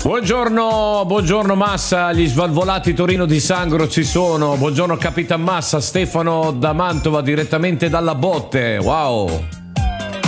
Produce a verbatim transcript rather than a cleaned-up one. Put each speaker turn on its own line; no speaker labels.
Buongiorno, buongiorno Massa, gli svalvolati Torino di Sangro ci sono. Buongiorno Capitan Massa, Stefano da Mantova direttamente dalla botte. Wow.